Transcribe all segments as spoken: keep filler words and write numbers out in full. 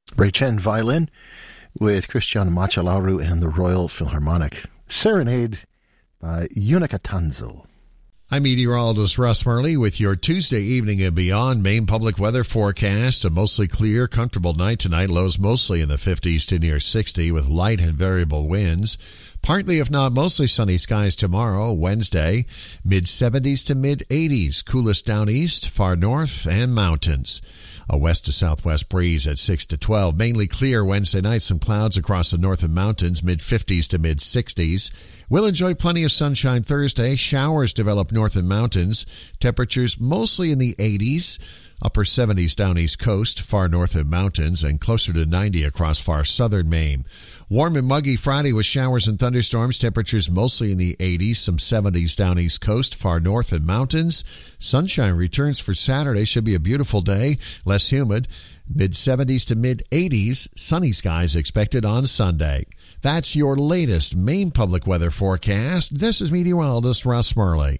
Ray Chen, violin, with Christian Machalaru and the Royal Philharmonic. Serenade by Unica Tanzel. I'm meteorologist Russ Murley with your Tuesday evening and beyond Maine public weather forecast. A mostly clear, comfortable night tonight. Lows mostly in the fifties to near sixty with light and variable winds. Partly, if not mostly sunny skies tomorrow, Wednesday. mid-seventies to mid-eighties. Coolest down east, far north, and mountains. A west to southwest breeze at six to twelve. Mainly clear Wednesday night. Some clouds across the northern mountains, mid-fifties to mid-sixties. We'll enjoy plenty of sunshine Thursday. Showers develop northern mountains. Temperatures mostly in the eighties. Upper seventies down east coast, far northern mountains, and closer to ninety across far southern Maine. Warm and muggy Friday with showers and thunderstorms. Temperatures mostly in the eighties, some seventies down east coast, far north and mountains. Sunshine returns for Saturday. Should be a beautiful day, less humid. mid-seventies to mid-eighties. Sunny skies expected on Sunday. That's your latest Maine public weather forecast. This is meteorologist Russ Murley.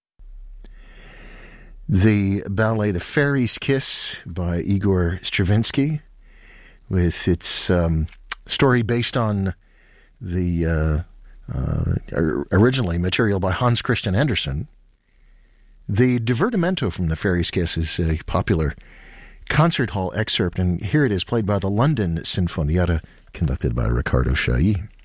The ballet The Fairy's Kiss by Igor Stravinsky, with its um, story based on the uh, uh, originally material by Hans Christian Andersen. The divertimento from The Fairy's Kiss is a popular concert hall excerpt, and here it is played by the London Sinfonietta, conducted by Riccardo Chailly.